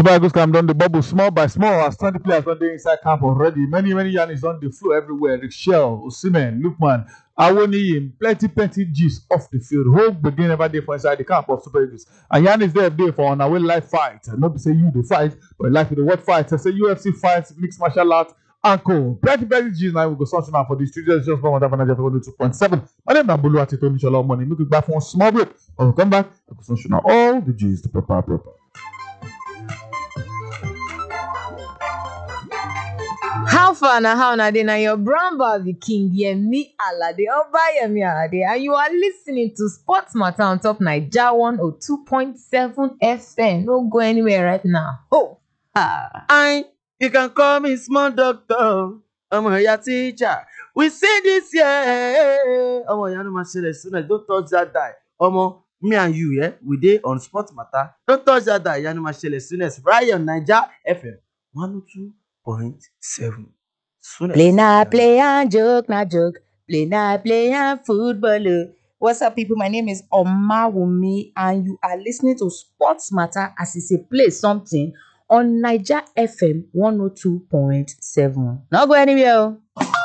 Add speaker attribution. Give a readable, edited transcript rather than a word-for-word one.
Speaker 1: Super Eagles come down the bubble small by small as 20 players on the inside camp already. Many Yannis on the floor everywhere. Richelle, Osimhen, Lookman, Awoniyi, plenty G's off the field. Hope begin every day for inside the camp of Super Eagles. And Yannis there for on our live fight. Not to say you the fight, but life with the what fight. I say UFC fights, mixed martial arts, and co. Plenty G's now we go something now for the studios just for 2.7. My name is Bulu Atito Nishala Money. Make it back for a small break. When we come back, we go something now all the G's to proper.
Speaker 2: How far now? How now? Then your brown Barbie King Yemi Alade Oba Yemi Alade, and you are listening to Sports Matter on Top Naija 102.7 FM. Don't go anywhere right now.
Speaker 3: You can call me small doctor. I'm a teacher. We see this year. Oh, you know my soon. Don't touch that die. Me and you, yeah, we dey on Sports Matter. Don't touch that die. You know my soon. Right on Naija FM 102.7.
Speaker 2: Play and joke, not joke. Play and football. What's up, people? My name is Omawumi, and you are listening to Sports Matter as it's a play something on Naija FM 102.7. Not go anywhere.